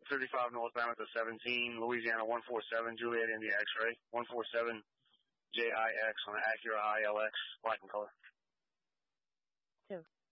55 northbound at the 17, Louisiana 147, Juliet India X-ray, 147 JIX on an Acura ILX, black in color. 2.